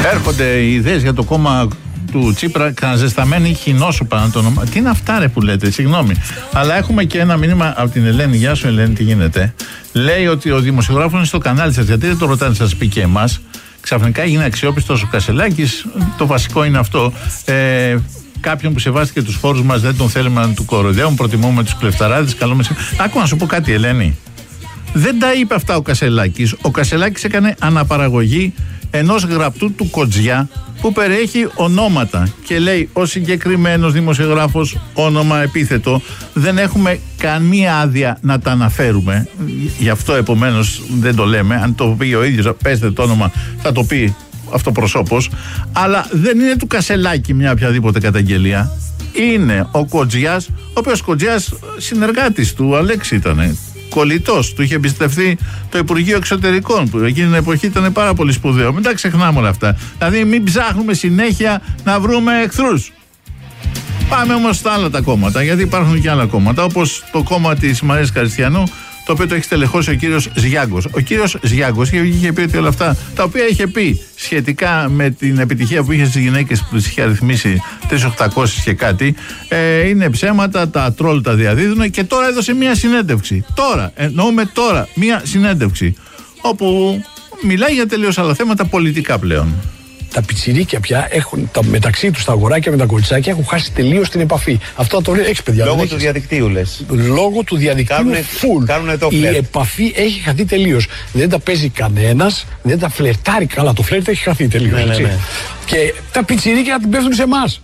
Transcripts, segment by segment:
Έρχονται οι ιδέες για το κόμμα του Τσίπρα, καναζεσταμένη χινόσουπα να το ονομάσουμε. Τι είναι αυτά ρε που λέτε, συγγνώμη. Αλλά έχουμε και ένα μήνυμα από την Ελένη. Γεια σου Ελένη, τι γίνεται? Λέει ότι ο δημοσιογράφος είναι στο κανάλι σας. Γιατί δεν το ρωτάνε, σας πει και εμάς? Ξαφνικά έγινε αξιόπιστος ο Κασελάκης. Το βασικό είναι αυτό. Κάποιον που σεβάστηκε τους φόρους μας δεν τον θέλουμε να του κοροϊδεύουν. Προτιμούμε τους κλεφταράδες. Καλό μεσημέρι. Άκου να σου πω κάτι, Ελένη. Δεν τα είπε αυτά ο Κασελάκης. Ο Κασελάκης έκανε αναπαραγωγή ενός γραπτού του Κοτζιά που περιέχει ονόματα και λέει ο συγκεκριμένος δημοσιογράφος, όνομα, επίθετο, δεν έχουμε καμία άδεια να τα αναφέρουμε. Γι' αυτό επομένως δεν το λέμε. Αν το πει ο ίδιος, πέστε το όνομα, θα το πει αυτοπροσώπος. Αλλά δεν είναι του Κασελάκη μια οποιαδήποτε καταγγελία. Είναι ο Κοτζιάς, ο οποίος Κοτζιάς συνεργάτης του Αλέξη ήτανε. Κολλητός, του είχε εμπιστευτεί το Υπουργείο Εξωτερικών, που εκείνη την εποχή ήταν πάρα πολύ σπουδαίο. Μην τα ξεχνάμε όλα αυτά. Δηλαδή, μην ψάχνουμε συνέχεια να βρούμε εχθρούς. Πάμε όμως στα άλλα τα κόμματα, γιατί υπάρχουν και άλλα κόμματα, όπως το κόμμα της Μαρίας Καριστιανού, το οποίο το έχει στελεχώσει ο κύριος Ζιάγκος. Ο κύριος Ζιάγκος είχε πει ότι όλα αυτά τα οποία είχε πει σχετικά με την επιτυχία που είχε στις γυναίκες που τις είχε αριθμίσει 3.800 και κάτι, είναι ψέματα, τα τρόλ τα διαδίδουν και τώρα έδωσε μία συνέντευξη. Τώρα, εννοούμε τώρα, μία συνέντευξη όπου μιλάει για τελείως άλλα θέματα πολιτικά πλέον. Τα πιτσιρίκια πια έχουν μεταξύ τους τα αγοράκια με τα κοριτσάκια έχουν χάσει τελείως την επαφή. Αυτό το λέει, έχεις παιδιά. Λόγω του διαδικτύου λες. Λόγω του διαδικτύου η επαφή έχει χαθεί τελείως. Δεν τα παίζει κανένας, δεν τα φλερτάρει καλά. Το φλερτ έχει χαθεί τελείως. Ναι. Και τα πιτσιρίκια την πέφτουν σε εμάς.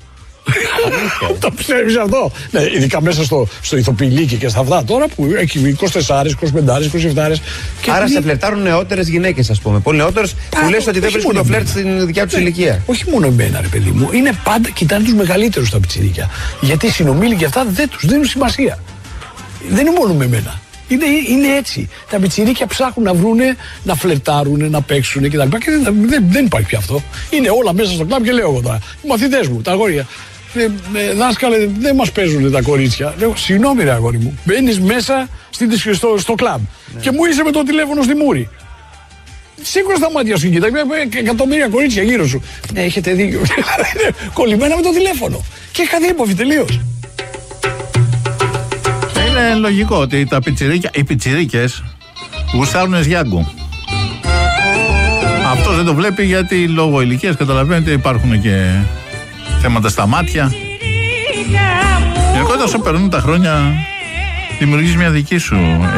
Το πιστεύεις αυτό? Ναι, ειδικά μέσα στο ηθοποιηλίκι και στα αυτά τώρα που έχει 24, 25, 27. Άρα σε φλερτάρουν νεότερες γυναίκες, ας πούμε. Πολύ νεότερες που λες ότι δεν βρίσκουν το φλερτ στην δικιά τους ηλικία. Όχι μόνο εμένα, ρε παιδί μου. Είναι πάντα, κοιτάνε τους μεγαλύτερους τα πιτσιρίκια. Γιατί οι συνομήλικοι αυτά δεν τους δίνουν σημασία. Δεν είναι μόνο με εμένα. Είναι έτσι. Τα πιτσιρίκια ψάχνουν να βρούνε, να φλερτάρουν, να παίξουν κτλ. Και δεν υπάρχει πια αυτό. Είναι όλα μέσα στο κλαμπ και λέω εγώ τώρα. Οι μαθητές μου, τα αγόρια. Δάσκαλε, δεν μας παίζουν τα κορίτσια. Λέω, συγγνώμη ρε αγόρι μου. Μπαίνεις μέσα στο κλαμπ και μου είσαι με το τηλέφωνο στη μούρη. Σίγουρα στα μάτια σου κοίτα, εκατομμύρια κορίτσια γύρω σου. Ναι, έχετε δίκιο. Κολλημένα με το τηλέφωνο. Και είχα δίποφη τελείως. Είναι λογικό ότι οι πιτσιρίκες γουστάρουν Ζιάγκο. Αυτό δεν το βλέπει γιατί λόγω ηλικίας, καταλαβαίνετε, υπάρχουν και θέματα στα μάτια. Γενικότερα όσο περνούν τα χρόνια δημιουργείς μια δική σου